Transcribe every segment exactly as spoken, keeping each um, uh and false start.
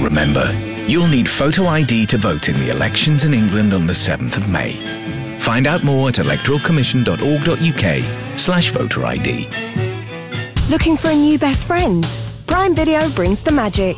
Remember, you'll need photo I D to vote in the elections in England on the seventh of May. Find out more at electoralcommission.org.uk slash voter ID. Looking for a new best friend? Prime Video brings the magic.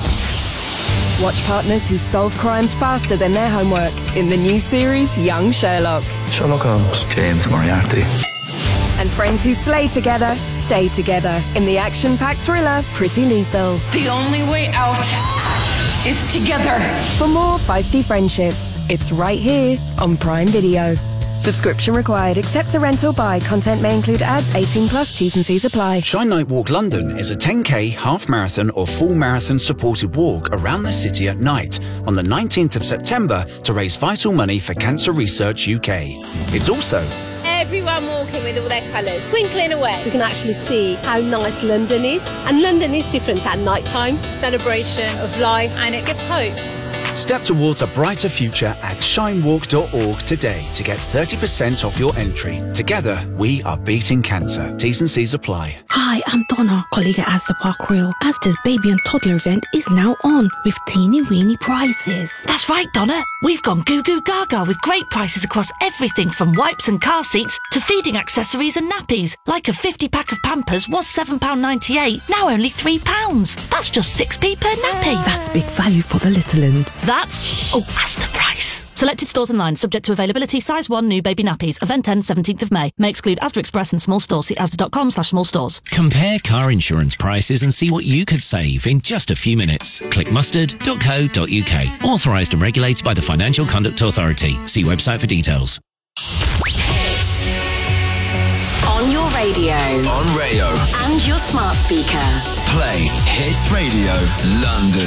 Watch partners who solve crimes faster than their homework in the new series Young Sherlock. Sherlock Holmes. James Moriarty. And friends who slay together, stay together in the action-packed thriller Pretty Lethal. The only way out is together. For more feisty friendships, it's right here on Prime Video. Subscription required, except a rental by. Content may include ads, eighteen plus, T's and C's apply. Shine Night Walk London is a ten K, half marathon or full marathon supported walk around the city at night on the nineteenth of September to raise vital money for Cancer Research U K. It's also everyone walking with all their colours, twinkling away. We can actually see how nice London is. And London is different at night time. Celebration of life, and it gives hope. Step towards a brighter future at shine walk dot org today to get thirty percent off your entry. Together, we are beating cancer. T's and C's apply. Hi, I'm Donna, colleague at Asda Park Royal. Asda's baby and toddler event is now on with teeny weeny prizes. That's right, Donna. We've gone goo goo gaga with great prices across everything from wipes and car seats to feeding accessories and nappies. Like a fifty pack of Pampers was seven pounds ninety-eight, now only three pounds. That's just six p per nappy. That's big value for the little uns. That's, oh, Asda price. Selected stores online, subject to availability, size one, new baby nappies. Event ends seventeenth of May. May exclude Asda Express and small stores. See asda.com slash small stores. Compare car insurance prices and see what you could save in just a few minutes. Click mustard dot co dot uk. Authorised and regulated by the Financial Conduct Authority. See website for details. Hits. On your radio. On Rayo. And your smart speaker. Play Hits Radio London.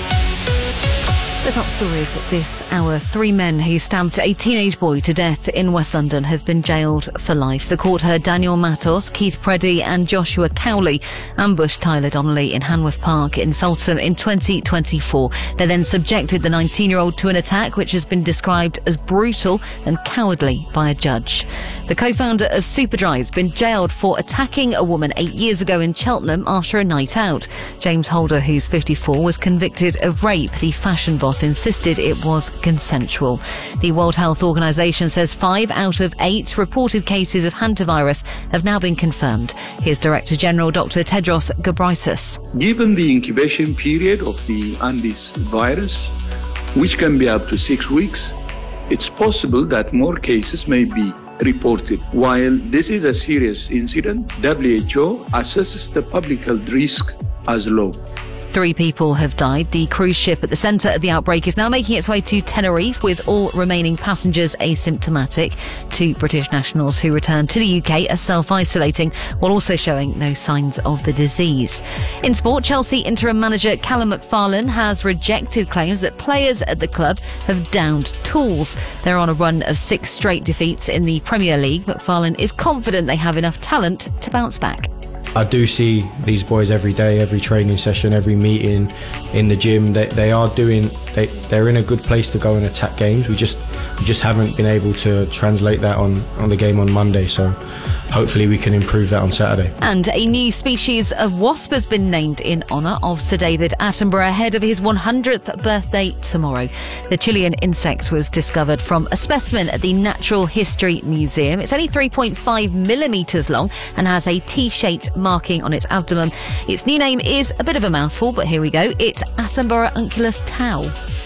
The top stories this hour. Three men who stabbed a teenage boy to death in West London have been jailed for life. The court heard Daniel Matos, Keith Preddy and Joshua Cowley ambush Tyler Donnelly in Hanworth Park in Feltham in twenty twenty-four. They then subjected the nineteen-year-old to an attack which has been described as brutal and cowardly by a judge. The co-founder of Superdry has been jailed for attacking a woman eight years ago in Cheltenham after a night out. James Holder, who's fifty-four, was convicted of rape. The fashion boss insisted it was consensual. The World Health Organization says five out of eight reported cases of hantavirus have now been confirmed. Here's Director General Doctor Tedros Ghebreyesus. Given the incubation period of the Andes virus, which can be up to six weeks, it's possible that more cases may be reported. While this is a serious incident, W H O assesses the public health risk as low. Three people have died. The cruise ship at the centre of the outbreak is now making its way to Tenerife, with all remaining passengers asymptomatic. Two British nationals who returned to the U K are self-isolating, while also showing no signs of the disease. In sport, Chelsea interim manager Callum McFarlane has rejected claims that players at the club have downed tools. They're on a run of six straight defeats in the Premier League. McFarlane is confident they have enough talent to bounce back. I do see these boys every day, every training session, every meeting in the gym. They, they are doing, they, they're in a good place to go and attack games. We just we just haven't been able to translate that on, on the game on Monday. So hopefully we can improve that on Saturday. And a new species of wasp has been named in honour of Sir David Attenborough ahead of his one hundredth birthday tomorrow. The Chilean insect was discovered from a specimen at the Natural History Museum. It's only three point five millimetres long and has a T-shaped marking on its abdomen. Its new name is a bit of a mouthful, but here we go. It's Attenborough unculus tau.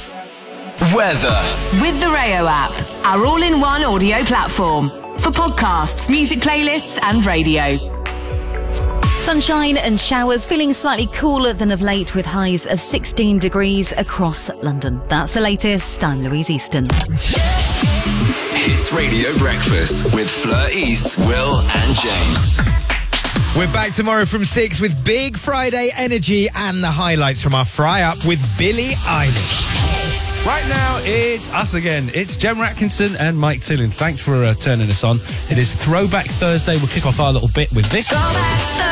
Weather. With the Rayo app, our all-in-one audio platform for podcasts, music playlists and radio. Sunshine and showers, feeling slightly cooler than of late with highs of sixteen degrees across London. That's the latest. I'm Louise Easton. Hits Radio Breakfast with Fleur East, Will and James. We're back tomorrow from six with Big Friday energy and the highlights from our Fry Up with Billie Eilish. Right now, it's us again. It's Gemma Atkinson and Mike Tillin. Thanks for uh, turning us on. It is Throwback Thursday. We'll kick off our little bit with this.